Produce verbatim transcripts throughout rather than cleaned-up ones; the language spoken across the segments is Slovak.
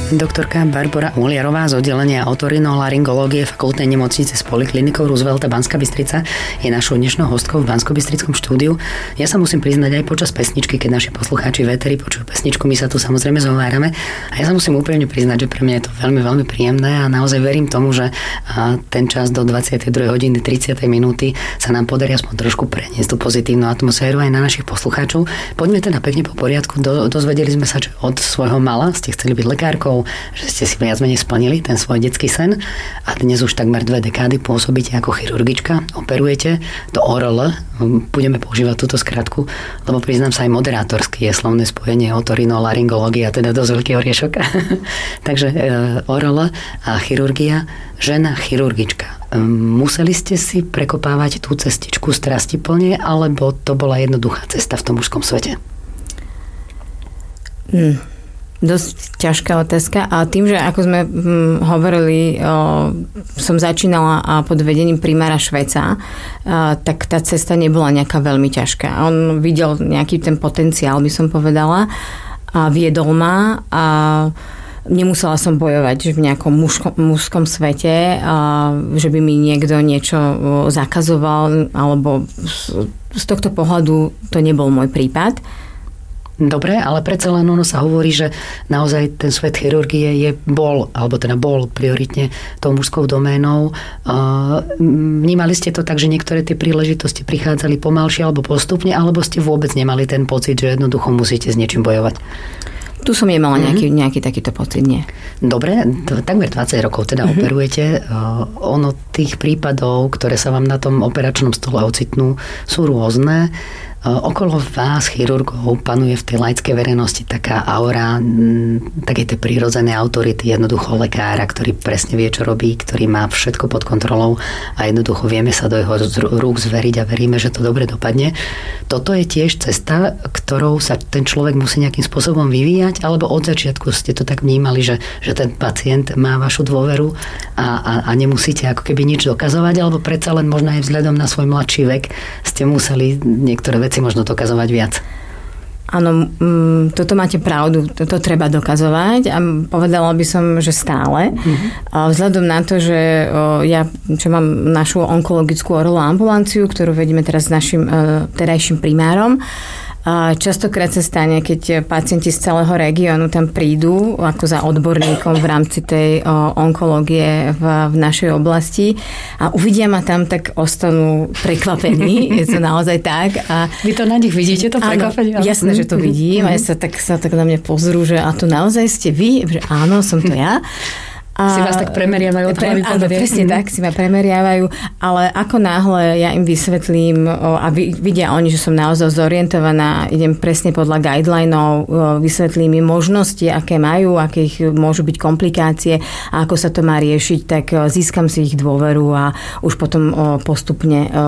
Doktorka Barbora Uliarová z oddelenia otorinolaryngológie Fakultnej nemocnice s poliklinikou Roosevelta Banská Bystrica je našou dnešnou hostkou v Banskobystrickom štúdiu. Ja sa musím priznať aj počas pesničky, keď naši poslucháči véteri počujú pesničku, my sa tu samozrejme zhovárame. A ja sa musím úprimne priznať, že pre mňa je to veľmi, veľmi príjemné a naozaj verím tomu, že ten čas do dvadsiatej druhej hodiny tridsiatej minúty sa nám podarí aspoň trošku preniesť tú pozitívnu atmosféru aj na našich poslucháčov. Poďme teda pekne po poriadku. Do, dozvedeli sme sa, že od svojho mala ste chceli byť lekárkou, že ste si viac menej splnili ten svoj detský sen a dnes už takmer dve dekády pôsobíte ako chirurgička, operujete to O R L, budeme používať túto skratku, lebo priznám sa aj moderátorský je slovné spojenie otorinolaryngológia, teda dosť veľký oriešok. Takže O R L a chirurgia, žena chirurgička. Museli ste si prekopávať tú cestičku strastiplne, alebo to bola jednoduchá cesta v tom mužskom svete? Hmm. Dosť ťažká otázka a tým, že ako sme hm, hovorili, o, som začínala a pod vedením primára Šveca, a, tak tá cesta nebola nejaká veľmi ťažká. On videl nejaký ten potenciál, by som povedala, a viedol ma a nemusela som bojovať v nejakom mužko, mužskom svete, a, že by mi niekto niečo zakazoval, alebo z, z tohto pohľadu to nebol môj prípad. Dobre, ale predsa len ono sa hovorí, že naozaj ten svet chirurgie je bol, alebo teda bol prioritne tou mužskou doménou. Vnímali ste to tak, že niektoré tie príležitosti prichádzali pomalšie alebo postupne, alebo ste vôbec nemali ten pocit, že jednoducho musíte s niečím bojovať? Tu som nemala nejaký, mm-hmm. nejaký takýto pocit, nie. Dobre, takmer dvadsať rokov teda mm-hmm. operujete. Ono tých prípadov, ktoré sa vám na tom operačnom stole ocitnú, sú rôzne. Okolo vás, chirurgov, panuje v tej laickej verejnosti taká aura takej tej prírodzenej autority, jednoducho lekára, ktorý presne vie, čo robí, ktorý má všetko pod kontrolou a jednoducho vieme sa do jeho rúk zveriť a veríme, že to dobre dopadne. Toto je tiež cesta, ktorou sa ten človek musí nejakým spôsobom vyvíjať, alebo od začiatku ste to tak vnímali, že, že ten pacient má vašu dôveru a, a, a nemusíte ako keby nič dokazovať, alebo predsa len možno aj vzhľadom na svoj mladší vek ste museli niektoré veci možno dokazovať viac. Áno, m, toto máte pravdu, toto treba dokazovať a povedala by som, že stále. Mm-hmm. A vzhľadom na to, že o, ja, čo mám našu onkologickú orlovú ambulanciu, ktorú vedíme teraz s našim o, terajším primárom, a častokrát sa stane, keď pacienti z celého regiónu tam prídu ako za odborníkom v rámci tej o, onkológie v, v našej oblasti a uvidia ma tam, tak ostanú prekvapení. Je to naozaj tak. A vy to na nich vidíte, to prekvapenie? Jasné, že to vidím. Mm-hmm. A ja sa tak, sa tak na mňa pozrú, že a to naozaj ste vy? Že áno, som to ja. A si vás tak premeriavajú. Pre, áno, presne mm. tak, si ma premeriavajú, ale ako náhle ja im vysvetlím o, a vidia oni, že som naozaj zorientovaná, idem presne podľa guidelinov, vysvetlím im možnosti, aké majú, aké ich môžu byť komplikácie a ako sa to má riešiť, tak získam si ich dôveru a už potom o, postupne o,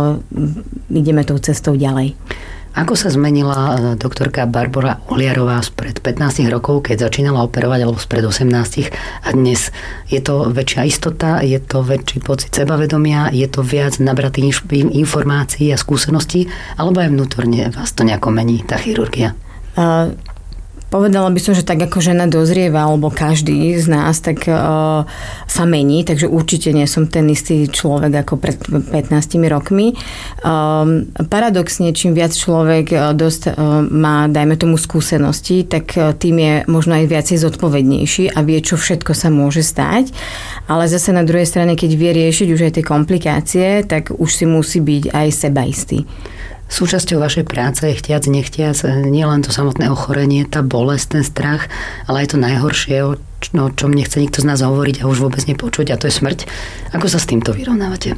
ideme tou cestou ďalej. Ako sa zmenila doktorka Barbora Uliarová spred pätnásť rokov, keď začínala operovať, alebo spred osemnásť a dnes? Je to väčšia istota, je to väčší pocit sebavedomia, je to viac nabratých informácií a skúseností, alebo aj vnútorne vás to nejako mení, tá chirurgia? Uh... Povedala by som, že tak ako žena dozrieva, alebo každý z nás, tak uh, sa mení, takže určite nie som ten istý človek ako pred pätnástimi rokmi. Um, paradoxne, čím viac človek uh, dosť uh, má, dajme tomu, skúsenosti, tak uh, tým je možno aj viacej zodpovednejší a vie, čo všetko sa môže stať. Ale zase na druhej strane, keď vie riešiť už aj tie komplikácie, tak už si musí byť aj sebaistý. Súčasťou vašej práce je chtiac, nechtiac, nie len to samotné ochorenie, tá bolesť, ten strach, ale aj to najhoršie, o čom nechce nikto z nás hovoriť a už vôbec nepočuť, a to je smrť. Ako sa s týmto vyrovnávate?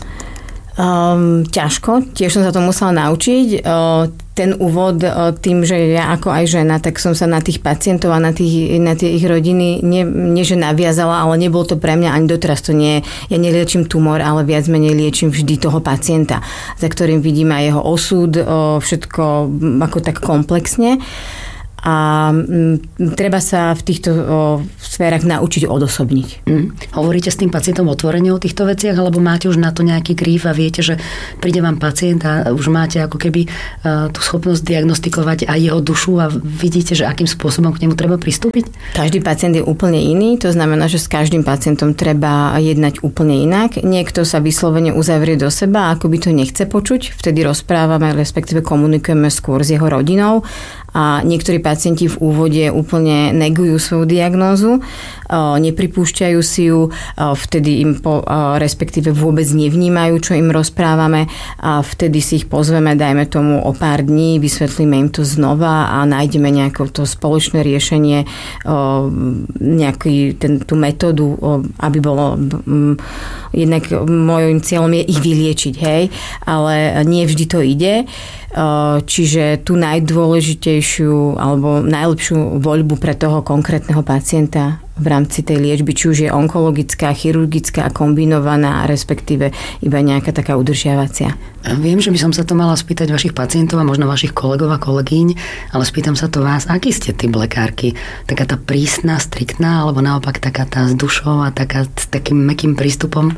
Um, ťažko, tiež som sa to musela naučiť. Uh, ten úvod uh, tým, že ja ako aj žena, tak som sa na tých pacientov a na, tých, na tie ich rodiny nie, nie že naviazala, ale nebol to pre mňa ani doteraz to nie. Ja neliečím tumor, ale viac menej liečím vždy toho pacienta, za ktorým vidím aj jeho osud, uh, všetko ako tak komplexne. a m, treba sa v týchto o, sférach naučiť odosobniť. Mm. Hovoríte s tým pacientom otvorene o týchto veciach, alebo máte už na to nejaký gríf a viete, že príde vám pacient a už máte ako keby uh, tú schopnosť diagnostikovať aj jeho dušu a vidíte, že akým spôsobom k nemu treba pristúpiť? Každý pacient je úplne iný, to znamená, že s každým pacientom treba jednať úplne inak. Niekto sa vyslovene uzavrie do seba, ako by to nechce počuť, vtedy rozprávame, respektíve komunikujeme skôr s jeho rodinou. A niektorí pacienti v úvode úplne negujú svoju diagnózu, nepripúšťajú si ju, vtedy im po, respektíve vôbec nevnímajú, čo im rozprávame a vtedy si ich pozveme, dajme tomu o pár dní, vysvetlíme im to znova a nájdeme nejaké to spoločné riešenie, nejaký ten, tú metódu, aby bolo jednak môjim cieľom je ich vyliečiť, hej, ale nie vždy to ide. Čiže tú najdôležitejšiu alebo najlepšiu voľbu pre toho konkrétneho pacienta v rámci tej liečby, či už je onkologická, chirurgická, kombinovaná, respektíve iba nejaká taká udržiavacia. Viem, že by som sa to mala spýtať vašich pacientov a možno vašich kolegov a kolegyň, ale spýtam sa to vás, aký ste typ lekárky? Taká tá prísna, striktná, alebo naopak taká tá s dušou a taká s takým mäkkým prístupom?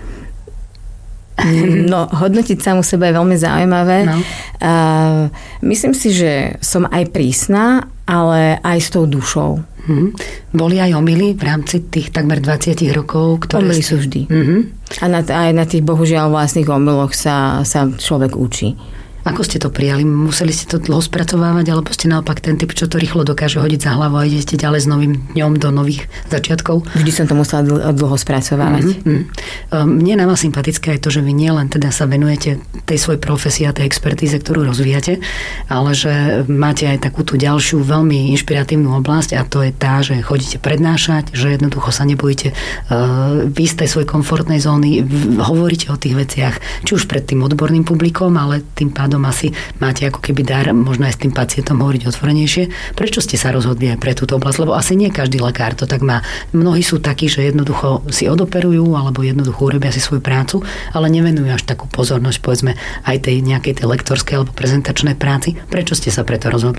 No, hodnotiť samu seba je veľmi zaujímavé. No. Uh, myslím si, že som aj prísna, ale aj s tou dušou. Hmm. Boli aj omily v rámci tých takmer dvadsať rokov? Ktoré omily ste... sú vždy. Uh-huh. A na, aj na tých bohužiaľ vlastných omyloch sa, sa človek učí. Ako ste to prijali? Museli ste to dlho spracovávať, alebo ste naopak ten typ, čo to rýchlo dokáže hodiť za hlavu a idete ďalej s novým dňom do nových začiatkov? Vždy som to musela dlho spracovávať. Mm-hmm. Mne na vás sympatické je to, že vy nielen teda sa venujete tej svojej profesii a tej expertíze, ktorú rozvíjate, ale že máte aj takú tú ďalšiu veľmi inšpiratívnu oblasť a to je tá, že chodíte prednášať, že jednoducho sa nebojíte uh, výjsť z tej svojej komfortnej zóny, hovoríte o tých veciach, či už pred tým odborným publikom, ale tým pádom asi máte ako keby dar možno aj s tým pacientom hovoriť otvorenejšie. Prečo ste sa rozhodli aj pre túto oblasť? Lebo asi nie každý lekár to tak má. Mnohí sú takí, že jednoducho si odoperujú alebo jednoducho urobia si svoju prácu, ale nevenujú až takú pozornosť, povedzme, aj tej nejakej tej lektorskej alebo prezentačnej práci. Prečo ste sa preto rozhodli?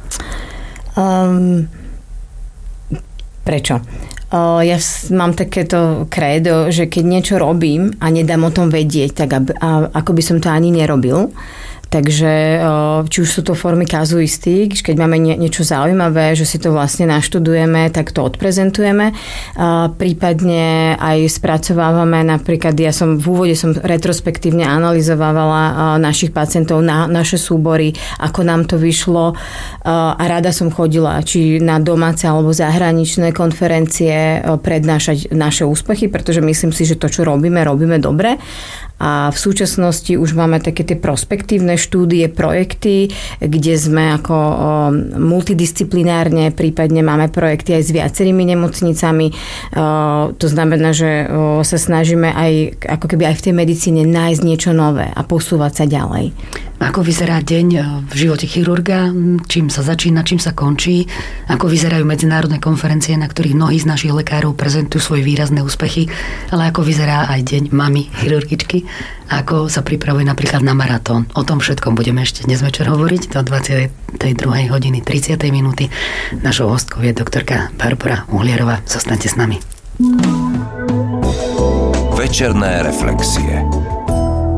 Um, prečo? Ja mám takéto krédo, že keď niečo robím a nedám o tom vedieť, tak aby, a, ako by som to ani nerobil. Takže či už sú to formy kazuistík, keď máme nie, niečo zaujímavé, že si to vlastne naštudujeme, tak to odprezentujeme. Prípadne aj spracovávame, napríklad ja som v úvode som retrospektívne analyzovávala našich pacientov na naše súbory, ako nám to vyšlo a rada som chodila či na domáce alebo zahraničné konferencie prednášať naše úspechy, pretože myslím si, že to, čo robíme, robíme dobre. A v súčasnosti už máme také tie prospektívne štúdie, projekty, kde sme ako multidisciplinárne, prípadne máme projekty aj s viacerými nemocnicami. To znamená, že sa snažíme aj, ako keby aj v tej medicíne nájsť niečo nové a posúvať sa ďalej. Ako vyzerá deň v živote chirurga? Čím sa začína, čím sa končí? Ako vyzerajú medzinárodné konferencie, na ktorých mnohí z našich lekárov prezentujú svoje výrazné úspechy? Ale ako vyzerá aj deň mamy chirurgičky? Ako sa pripravuje napríklad na maratón? O tom všetkom budeme ešte dnes večer hovoriť do dvadsiatej druhej hodiny tridsiatej minúty. Našou hostkou je doktorka Barbora Uhlierová. Zostaňte s nami. Večerné reflexie.